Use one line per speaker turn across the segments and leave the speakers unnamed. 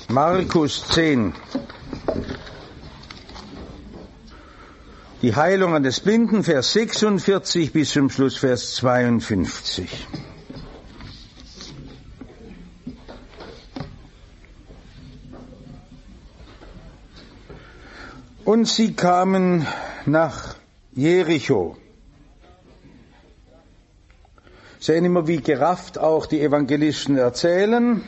Markus 10. Die Heilung eines Blinden, Vers 46 bis zum Schluss, Vers 52. Und sie kamen nach Jericho. Sehen immer, wie gerafft auch die Evangelisten erzählen.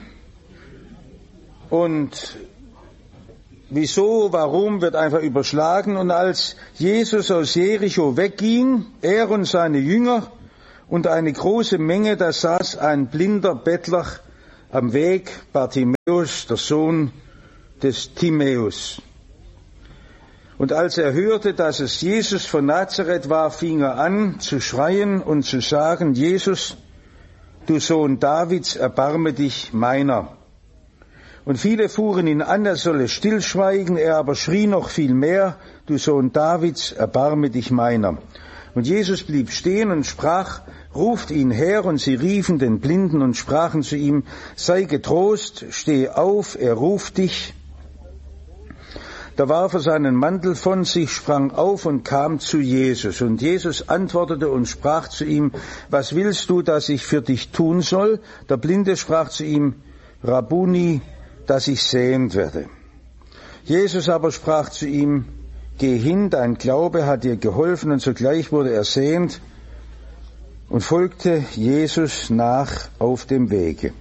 Und wieso, warum, wird einfach überschlagen. Und als Jesus aus Jericho wegging, er und seine Jünger und eine große Menge, da saß ein blinder Bettler am Weg, Bartimäus, der Sohn des Timäus. Und als er hörte, dass es Jesus von Nazareth war, fing er an zu schreien und zu sagen: Jesus, du Sohn Davids, erbarme dich meiner. Und viele fuhren ihn an, er solle stillschweigen, er aber schrie noch viel mehr: Du Sohn Davids, erbarme dich meiner. Und Jesus blieb stehen und sprach: Ruft ihn her. Und sie riefen den Blinden und sprachen zu ihm: Sei getrost, steh auf, er ruft dich. Da warf er seinen Mantel von sich, sprang auf und kam zu Jesus. Und Jesus antwortete und sprach zu ihm: Was willst du, dass ich für dich tun soll? Der Blinde sprach zu ihm: Rabbuni, dass ich sehend werde. Jesus aber sprach zu ihm: Geh hin, dein Glaube hat dir geholfen. Und sogleich wurde er sehend und folgte Jesus nach auf dem Wege.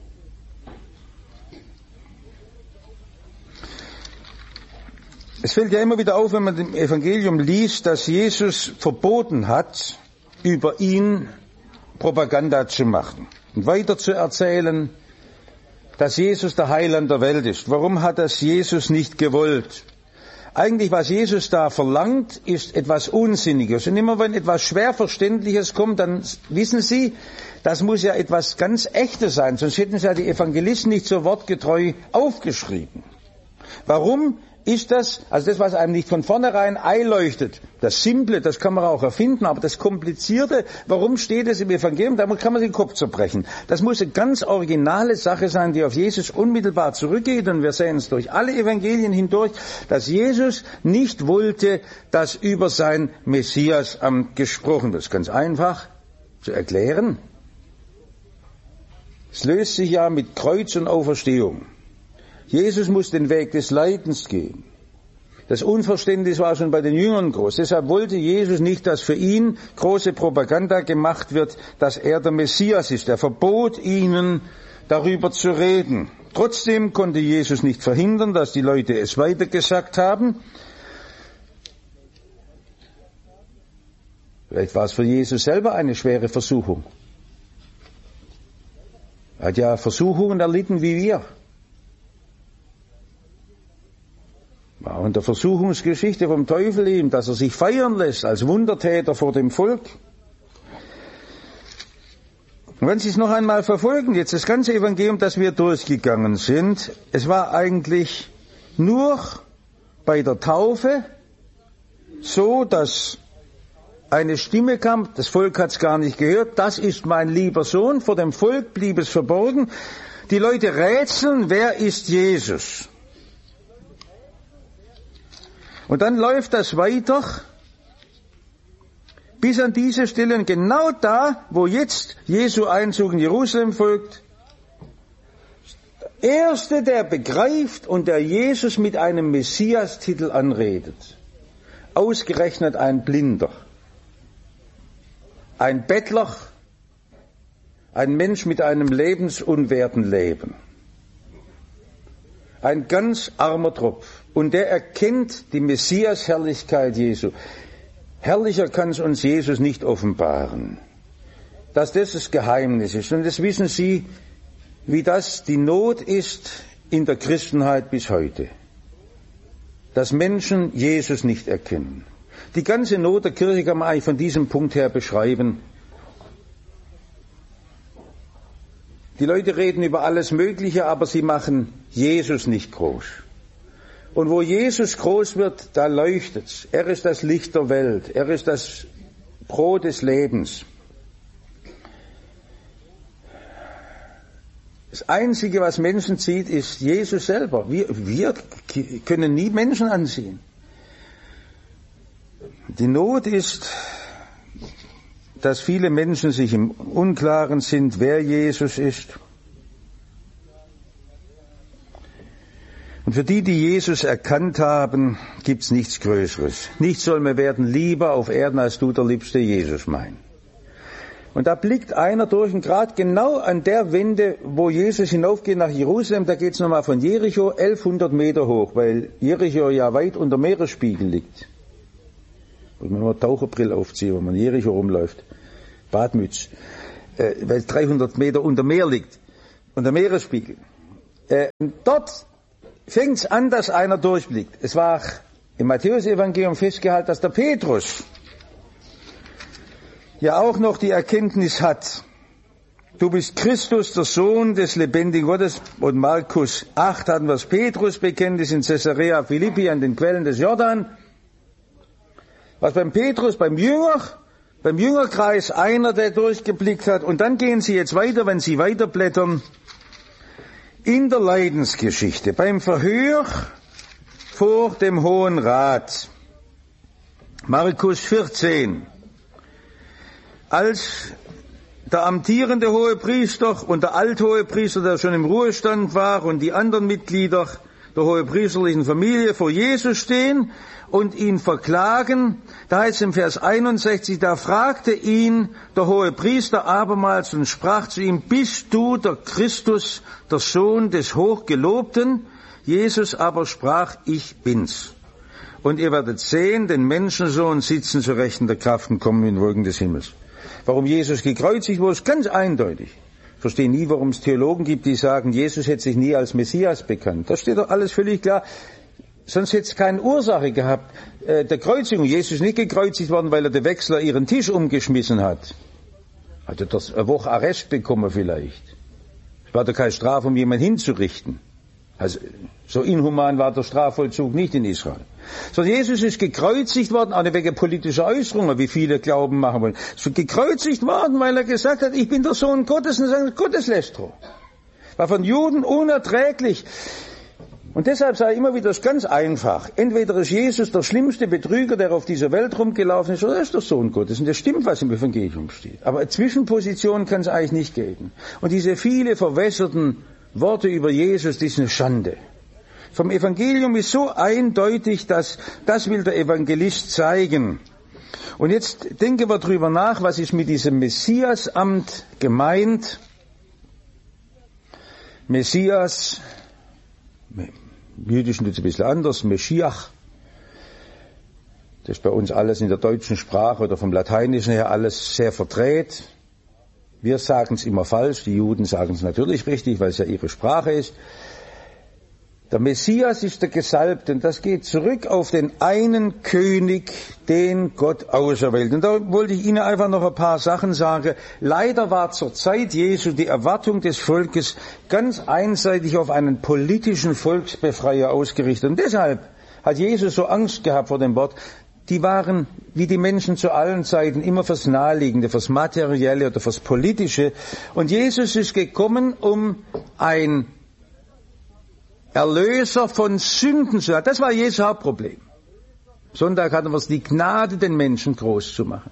Es fällt ja immer wieder auf, wenn man im Evangelium liest, dass Jesus verboten hat, über ihn Propaganda zu machen und weiter zu erzählen, dass Jesus der Heiland der Welt ist. Warum hat das Jesus nicht gewollt? Eigentlich, was Jesus da verlangt, ist etwas Unsinniges. Und immer wenn etwas Schwerverständliches kommt, dann wissen Sie, das muss ja etwas ganz Echtes sein, sonst hätten Sie ja die Evangelisten nicht so wortgetreu aufgeschrieben. Warum ist das, also das, was einem nicht von vornherein einleuchtet, das Simple, das kann man auch erfinden, aber das Komplizierte, warum steht es im Evangelium, damit kann man den Kopf zerbrechen. Das muss eine ganz originale Sache sein, die auf Jesus unmittelbar zurückgeht, und wir sehen es durch alle Evangelien hindurch, dass Jesus nicht wollte, dass über sein Messiasamt gesprochen wird. Das ist ganz einfach zu erklären. Es löst sich ja mit Kreuz und Auferstehung. Jesus muss den Weg des Leidens gehen. Das Unverständnis war schon bei den Jüngern groß. Deshalb wollte Jesus nicht, dass für ihn große Propaganda gemacht wird, dass er der Messias ist. Er verbot ihnen, darüber zu reden. Trotzdem konnte Jesus nicht verhindern, dass die Leute es weitergesagt haben. Vielleicht war es für Jesus selber eine schwere Versuchung. Er hat ja Versuchungen erlitten wie wir. War in der Versuchungsgeschichte vom Teufel ihm, dass er sich feiern lässt als Wundertäter vor dem Volk. Und wenn Sie es noch einmal verfolgen, jetzt das ganze Evangelium, das wir durchgegangen sind, es war eigentlich nur bei der Taufe so, dass eine Stimme kam, das Volk hat es gar nicht gehört: Das ist mein lieber Sohn. Vor dem Volk blieb es verborgen. Die Leute rätseln, wer ist Jesus? Und dann läuft das weiter bis an diese Stelle, und genau da, wo jetzt Jesu Einzug in Jerusalem folgt, der Erste, der begreift und der Jesus mit einem Messias-Titel anredet, ausgerechnet ein Blinder, ein Bettler, ein Mensch mit einem lebensunwerten Leben. Ein ganz armer Tropf. Und der erkennt die Messias-Herrlichkeit Jesu. Herrlicher kann es uns Jesus nicht offenbaren. Dass das Geheimnis ist. Und das wissen Sie, wie das die Not ist in der Christenheit bis heute. Dass Menschen Jesus nicht erkennen. Die ganze Not der Kirche kann man eigentlich von diesem Punkt her beschreiben. Die Leute reden über alles Mögliche, aber sie machen Jesus nicht groß. Und wo Jesus groß wird, da leuchtet's. Er ist das Licht der Welt. Er ist das Brot des Lebens. Das Einzige, was Menschen zieht, ist Jesus selber. Wir können nie Menschen anziehen. Die Not ist, dass viele Menschen sich im Unklaren sind, wer Jesus ist. Und für die, die Jesus erkannt haben, gibt's nichts Größeres. Nichts soll mir werden lieber auf Erden, als du der liebste Jesus mein. Und da blickt einer durch, und gerade genau an der Wende, wo Jesus hinaufgeht nach Jerusalem, da geht's nochmal von Jericho 1100 Meter hoch, weil Jericho ja weit unter Meeresspiegel liegt. Muss man nur Taucherbrille aufziehen, wenn man in Jericho rumläuft. Badmütz. Weil es 300 Meter unter Meer liegt. Unter Meeresspiegel. Und dort fängt's an, dass einer durchblickt. Es war im Matthäus-Evangelium festgehalten, dass der Petrus ja auch noch die Erkenntnis hat, du bist Christus, der Sohn des lebendigen Gottes. Und Markus 8 hatten wir das Petrus-Bekenntnis in Caesarea Philippi an den Quellen des Jordan. Was beim Petrus, beim Jüngerkreis einer, der durchgeblickt hat. Und dann gehen Sie jetzt weiter, wenn Sie weiterblättern, in der Leidensgeschichte, beim Verhör vor dem Hohen Rat. Markus 14. Als der amtierende Hohepriester und der Althohepriester, der schon im Ruhestand war, und die anderen Mitglieder der hohepriesterlichen Familie vor Jesus stehen und ihn verklagen, da heißt es im Vers 61, da fragte ihn der Hohepriester abermals und sprach zu ihm, bist du der Christus, der Sohn des Hochgelobten? Jesus aber sprach, ich bin's. Und ihr werdet sehen, den Menschensohn sitzen zur Rechten der Kraft und kommen in Wolken des Himmels. Warum Jesus gekreuzigt wurde, ist ganz eindeutig. Ich verstehe nie, warum es Theologen gibt, die sagen, Jesus hätte sich nie als Messias bekannt. Das steht doch alles völlig klar. Sonst hätte es keine Ursache gehabt. Der Kreuzigung, Jesus ist nicht gekreuzigt worden, weil er der Wechsler ihren Tisch umgeschmissen hat. Hat er das eine Woche Arrest bekommen vielleicht. Es war doch keine Strafe, um jemanden hinzurichten. Also so inhuman war der Strafvollzug nicht in Israel. Sondern Jesus ist gekreuzigt worden, auch nicht wegen politischer Äußerungen, wie viele Glauben machen wollen. So gekreuzigt worden, weil er gesagt hat, ich bin der Sohn Gottes, und sagt, Gotteslästerer. War von Juden unerträglich. Und deshalb sage ich immer wieder, das ist ganz einfach. Entweder ist Jesus der schlimmste Betrüger, der auf dieser Welt rumgelaufen ist, oder er ist der Sohn Gottes. Und das stimmt, was im Evangelium steht. Aber eine Zwischenposition kann es eigentlich nicht geben. Und diese viele verwässerten Worte über Jesus, die ist eine Schande. Vom Evangelium ist so eindeutig, dass das will der Evangelist zeigen. Und jetzt denken wir drüber nach, was ist mit diesem Messiasamt gemeint. Messias, im Jüdischen tut es ein bisschen anders, Meschiach. Das ist bei uns alles in der deutschen Sprache oder vom Lateinischen her alles sehr verdreht. Wir sagen es immer falsch, die Juden sagen es natürlich richtig, weil es ja ihre Sprache ist. Der Messias ist der Gesalbte, und das geht zurück auf den einen König, den Gott auserwählt. Und da wollte ich Ihnen einfach noch ein paar Sachen sagen. Leider war zur Zeit Jesu die Erwartung des Volkes ganz einseitig auf einen politischen Volksbefreier ausgerichtet. Und deshalb hat Jesus so Angst gehabt vor dem Wort. Die waren, wie die Menschen zu allen Zeiten, immer fürs Naheliegende, fürs Materielle oder fürs Politische. Und Jesus ist gekommen, um ein Erlöser von Sünden zu sein. Das war Jesu Hauptproblem. Sonntag hatten wir es, die Gnade, den Menschen groß zu machen.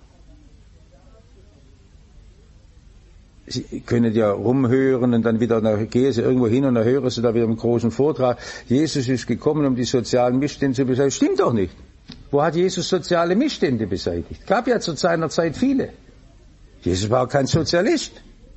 Sie können ja rumhören und dann wieder gehen Sie irgendwo hin und dann hören Sie da wieder einen großen Vortrag. Jesus ist gekommen, um die sozialen Missstände zu beseitigen. Stimmt doch nicht. Wo hat Jesus soziale Missstände beseitigt? Gab ja zu seiner Zeit viele. Jesus war kein Sozialist.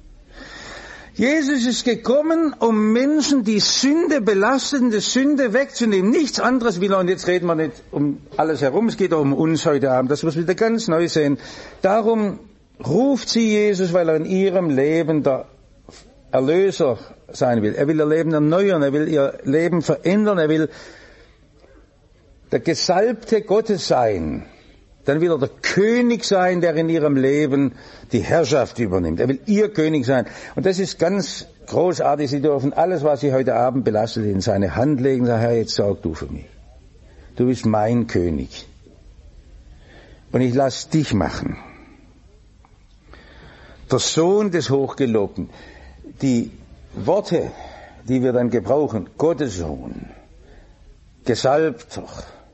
Jesus ist gekommen, um Menschen die Sünde, belastende Sünde wegzunehmen. Nichts anderes will er. Und jetzt reden wir nicht um alles herum, es geht auch um uns heute Abend. Das muss wir wieder ganz neu sehen. Darum ruft sie Jesus, weil er in ihrem Leben der Erlöser sein will. Er will ihr Leben erneuern, er will ihr Leben verändern, er will der Gesalbte Gottes sein. Dann will er der König sein, der in ihrem Leben die Herrschaft übernimmt. Er will ihr König sein. Und das ist ganz großartig. Sie dürfen alles, was Sie heute Abend belastet, in seine Hand legen. Sagen, Herr, jetzt sorg du für mich. Du bist mein König. Und ich lass dich machen. Der Sohn des Hochgelobten. Die Worte, die wir dann gebrauchen, Gottes Sohn, Gesalbter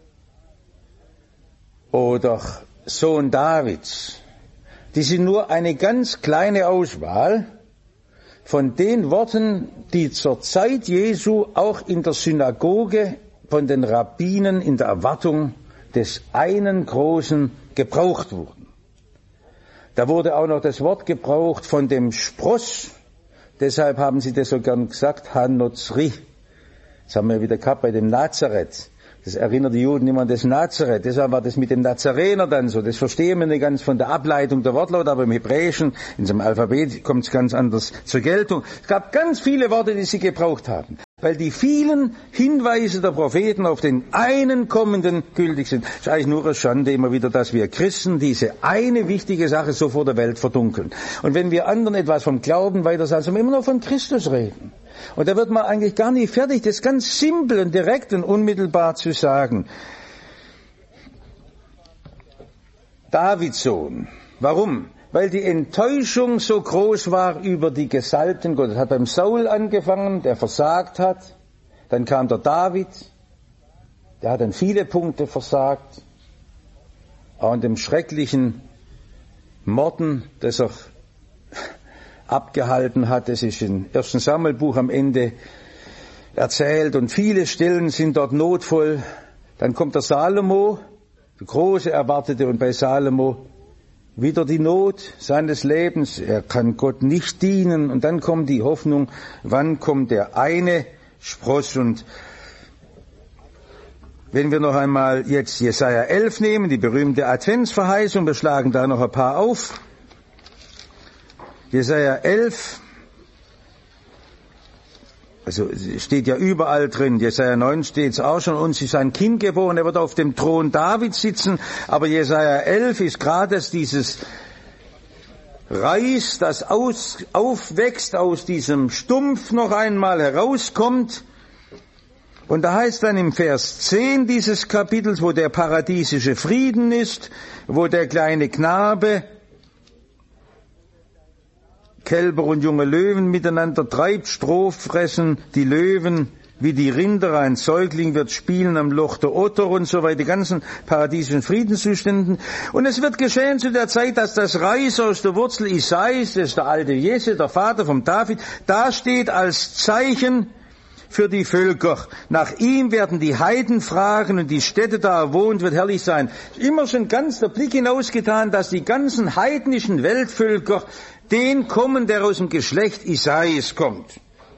oder Sohn Davids, die sind nur eine ganz kleine Auswahl von den Worten, die zur Zeit Jesu auch in der Synagoge von den Rabbinen in der Erwartung des einen Großen gebraucht wurden. Da wurde auch noch das Wort gebraucht von dem Spross, deshalb haben sie das so gern gesagt, Hanozri. Das haben wir wieder gehabt bei dem Nazareth. Das erinnert die Juden immer an das Nazareth. Deshalb war das mit dem Nazarener dann so. Das verstehen wir nicht ganz von der Ableitung der Wortlaut, aber im Hebräischen, in seinem Alphabet, kommt es ganz anders zur Geltung. Es gab ganz viele Worte, die sie gebraucht haben, weil die vielen Hinweise der Propheten auf den einen Kommenden gültig sind. Es ist eigentlich nur eine Schande immer wieder, dass wir Christen diese eine wichtige Sache so vor der Welt verdunkeln. Und wenn wir anderen etwas vom Glauben weiter sagen, sollen wir immer noch von Christus reden. Und da wird man eigentlich gar nicht fertig, das ganz simpel und direkt und unmittelbar zu sagen. Davids Sohn. Warum? Weil die Enttäuschung so groß war über die Gesalbten Gottes. Das hat beim Saul angefangen, der versagt hat. Dann kam der David, der hat an viele Punkte versagt. Auch an dem schrecklichen Morden, das er abgehalten hat. Das ist im 1. Samuelbuch am Ende erzählt und viele Stellen sind dort notvoll. Dann kommt der Salomo, der große Erwartete, und bei Salomo wieder die Not seines Lebens. Er kann Gott nicht dienen. Und dann kommt die Hoffnung, wann kommt der eine Spross. Und wenn wir noch einmal jetzt Jesaja 11 nehmen, die berühmte Adventsverheißung, wir schlagen da noch ein paar auf. Jesaja 11, also steht ja überall drin, Jesaja 9 steht es auch schon, uns ist ein Kind geboren, er wird auf dem Thron Davids sitzen, aber Jesaja 11 ist gerade dieses Reis, das aufwächst, aus diesem Stumpf noch einmal herauskommt. Und da heißt dann im Vers 10 dieses Kapitels, wo der paradiesische Frieden ist, wo der kleine Knabe Kälber und junge Löwen miteinander treibt, Stroh fressen die Löwen wie die Rinder, ein Säugling wird spielen am Loch der Otter und so weiter, die ganzen paradiesischen Friedenszuständen. Und es wird geschehen zu der Zeit, dass das Reis aus der Wurzel Isais, das ist der alte Jesse, der Vater vom David, da steht als Zeichen für die Völker. Nach ihm werden die Heiden fragen und die Städte, da er wohnt, wird herrlich sein. Immer schon ganz der Blick hinausgetan, dass die ganzen heidnischen Weltvölker den kommen, der aus dem Geschlecht Isais kommt.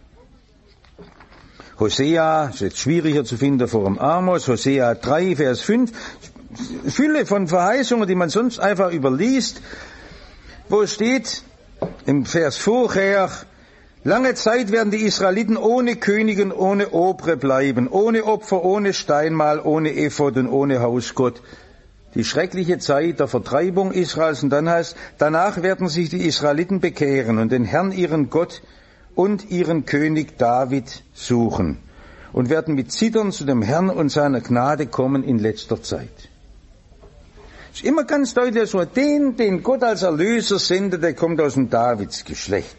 Hosea, ist jetzt schwieriger zu finden vor dem Amos, Hosea 3, Vers 5, Fülle von Verheißungen, die man sonst einfach überliest, wo steht, im Vers vorher, lange Zeit werden die Israeliten ohne Königin, ohne Obre bleiben, ohne Opfer, ohne Steinmal, ohne Ephod und ohne Hausgott. Die schreckliche Zeit der Vertreibung Israels, und dann heißt, danach werden sich die Israeliten bekehren und den Herrn ihren Gott und ihren König David suchen und werden mit Zittern zu dem Herrn und seiner Gnade kommen in letzter Zeit. Es ist immer ganz deutlich so, den Gott als Erlöser sendet, der kommt aus dem Davidsgeschlecht.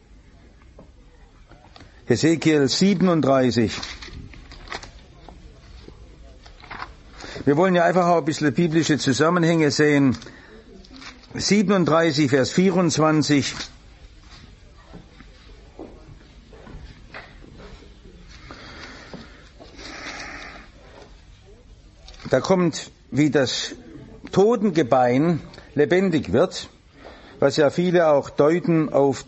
Hesekiel 37. Wir wollen ja einfach auch ein bisschen biblische Zusammenhänge sehen. 37, Vers 24. Da kommt, wie das Totengebein lebendig wird, was ja viele auch deuten auf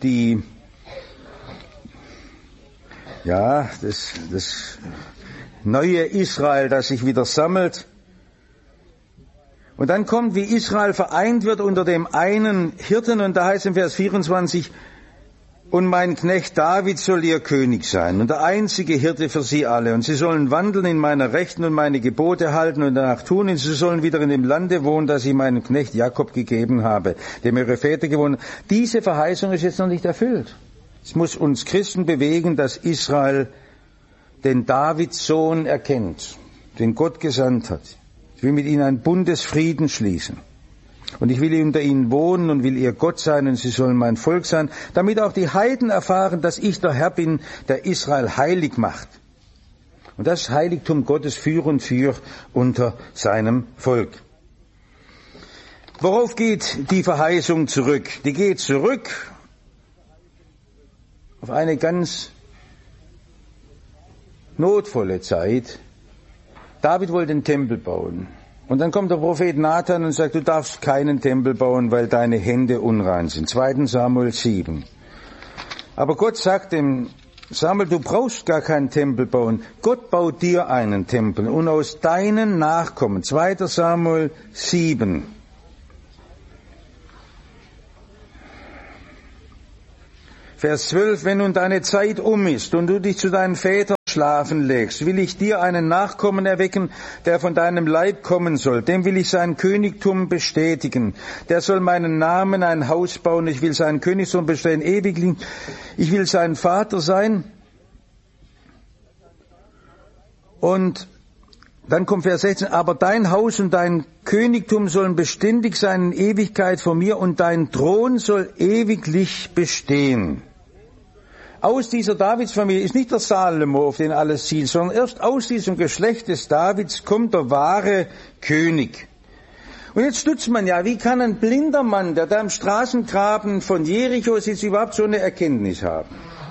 das neue Israel, das sich wieder sammelt. Und dann kommt, wie Israel vereint wird unter dem einen Hirten, und da heißt im Vers 24, und mein Knecht David soll ihr König sein und der einzige Hirte für sie alle. Und sie sollen wandeln in meiner Rechten und meine Gebote halten und danach tun. Und sie sollen wieder in dem Lande wohnen, das ich meinem Knecht Jakob gegeben habe, dem ihre Väter gewohnt haben. Diese Verheißung ist jetzt noch nicht erfüllt. Es muss uns Christen bewegen, dass Israel den Davids-Sohn erkennt, den Gott gesandt hat. Ich will mit ihnen einen Bundesfrieden schließen. Und ich will unter ihnen wohnen und will ihr Gott sein und sie sollen mein Volk sein, damit auch die Heiden erfahren, dass ich der Herr bin, der Israel heilig macht. Und das Heiligtum Gottes für und für unter seinem Volk. Worauf geht die Verheißung zurück? Die geht zurück auf eine ganz notvolle Zeit. David wollte den Tempel bauen. Und dann kommt der Prophet Nathan und sagt, du darfst keinen Tempel bauen, weil deine Hände unrein sind. 2. Samuel 7. Aber Gott sagt dem Samuel, du brauchst gar keinen Tempel bauen. Gott baut dir einen Tempel und aus deinen Nachkommen. 2. Samuel 7. Vers 12, wenn nun deine Zeit um ist und du dich zu deinen Vätern schlafen legst, will ich dir einen Nachkommen erwecken, der von deinem Leib kommen soll. Dem will ich sein Königtum bestätigen. Der soll meinen Namen ein Haus bauen. Ich will sein Königtum bestehen ewiglich. Ich will sein Vater sein. Und dann kommt Vers 16, aber dein Haus und dein Königtum sollen beständig sein in Ewigkeit vor mir und dein Thron soll ewiglich bestehen. Aus dieser Davidsfamilie ist nicht der Salomo, auf den alles zielt, sondern erst aus diesem Geschlecht des Davids kommt der wahre König. Und jetzt stutzt man ja, wie kann ein blinder Mann, der da im Straßengraben von Jericho sitzt, überhaupt so eine Erkenntnis haben?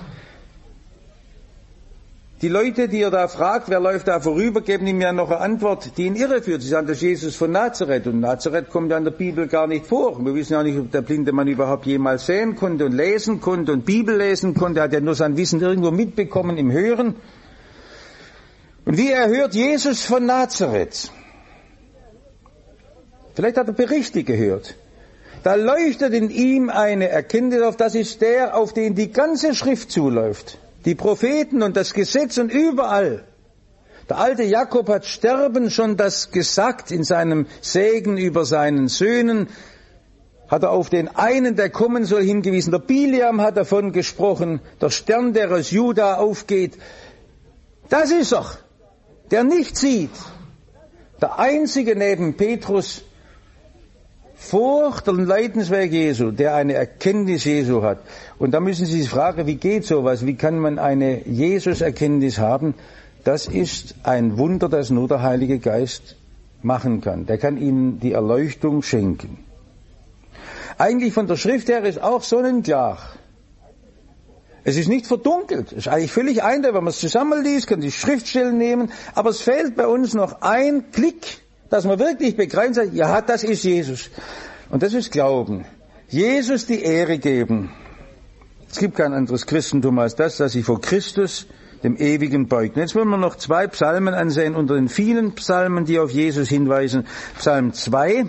Die Leute, die er da fragt, wer läuft da vorüber, geben ihm ja noch eine Antwort, die ihn irreführt. Sie sagen, das ist Jesus von Nazareth. Und Nazareth kommt ja in der Bibel gar nicht vor. Wir wissen ja nicht, ob der blinde Mann überhaupt jemals sehen konnte und lesen konnte und Bibel lesen konnte. Er hat ja nur sein Wissen irgendwo mitbekommen im Hören. Und wie er hört, Jesus von Nazareth. Vielleicht hat er Berichte gehört. Da leuchtet in ihm eine Erkenntnis auf, das ist der, auf den die ganze Schrift zuläuft. Die Propheten und das Gesetz und überall. Der alte Jakob hat sterben schon das gesagt in seinem Segen über seinen Söhnen. Hat er auf den einen, der kommen soll, hingewiesen. Der Biliam hat davon gesprochen. Der Stern, der aus Juda aufgeht. Das ist er, der nicht sieht. Der einzige neben Petrus vor dem Leidensweg Jesu, der eine Erkenntnis Jesu hat. Und da müssen Sie sich fragen, wie geht sowas? Wie kann man eine Jesus-Erkenntnis haben? Das ist ein Wunder, das nur der Heilige Geist machen kann. Der kann Ihnen die Erleuchtung schenken. Eigentlich von der Schrift her ist auch sonnenklar. Es ist nicht verdunkelt. Es ist eigentlich völlig eindeutig. Wenn man es zusammenliest, kann die Schriftstellen nehmen. Aber es fehlt bei uns noch ein Klick, dass man wirklich begreift, ja, das ist Jesus. Und das ist Glauben. Jesus die Ehre geben. Es gibt kein anderes Christentum als das, dass sich vor Christus, dem Ewigen, beugt. Jetzt wollen wir noch 2 Psalmen ansehen unter den vielen Psalmen, die auf Jesus hinweisen. Psalm 2.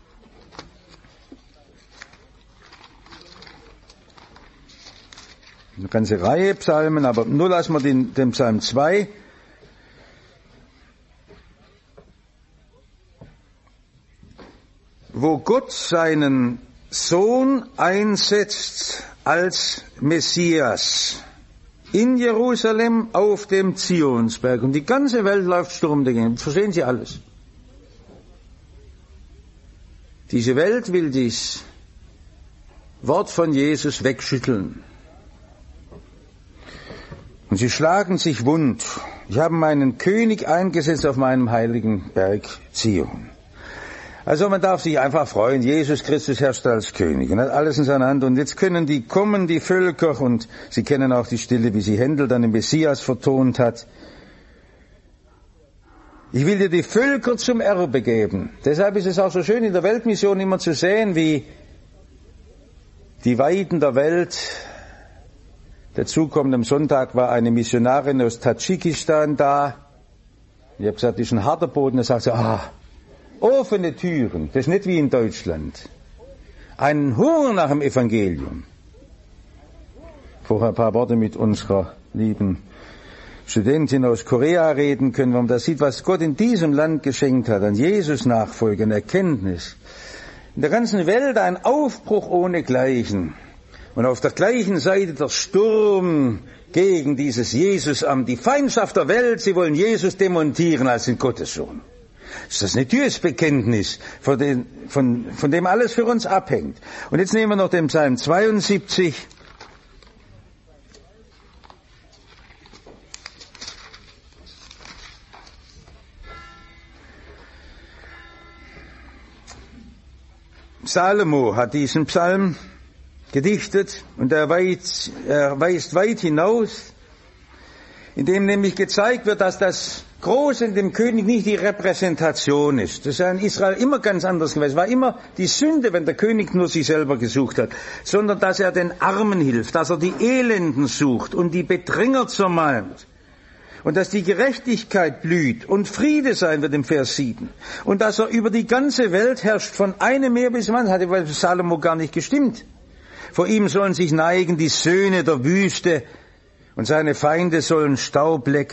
Eine ganze Reihe Psalmen, aber nur lassen wir den Psalm 2. Wo Gott seinen Sohn einsetzt als Messias in Jerusalem auf dem Zionsberg. Und die ganze Welt läuft Sturm dagegen. Verstehen Sie alles? Diese Welt will dies Wort von Jesus wegschütteln. Und sie schlagen sich wund. Ich habe meinen König eingesetzt auf meinem heiligen Berg Zion. Also man darf sich einfach freuen, Jesus Christus herrscht als König und hat alles in seiner Hand. Und jetzt können die kommen, die Völker, und Sie kennen auch die Stille, wie sie Händel dann den Messias vertont hat. Ich will dir die Völker zum Erbe geben. Deshalb ist es auch so schön in der Weltmission immer zu sehen, wie die Weiden der Welt. Dazu kommt am Sonntag war eine Missionarin aus Tadschikistan da. Ich habe gesagt, das ist ein harter Boden. Da sagt sie, offene Türen, das ist nicht wie in Deutschland. Ein Hunger nach dem Evangelium. Vorher ein paar Worte mit unserer lieben Studentin aus Korea reden können, wenn man da sieht, was Gott in diesem Land geschenkt hat, an Jesus Nachfolge, an Erkenntnis. In der ganzen Welt ein Aufbruch ohnegleichen. Und auf der gleichen Seite der Sturm gegen dieses Jesusamt, die Feindschaft der Welt, sie wollen Jesus demontieren als den Gottessohn. Ist das nicht das Bekenntnis, von dem alles für uns abhängt? Und jetzt nehmen wir noch den Psalm 72. Salomo hat diesen Psalm gedichtet und er weist weit hinaus, indem nämlich gezeigt wird, dass das Große in dem König nicht die Repräsentation ist. Das ist ja in Israel immer ganz anders gewesen. Es war immer die Sünde, wenn der König nur sich selber gesucht hat, sondern dass er den Armen hilft, dass er die Elenden sucht und die Bedränger zermalmt. Und dass die Gerechtigkeit blüht und Friede sein wird im Vers 7. Und dass er über die ganze Welt herrscht, von einem Meer bis zum anderen, hat bei Salomo gar nicht gestimmt. Vor ihm sollen sich neigen die Söhne der Wüste und seine Feinde sollen Staub lecken.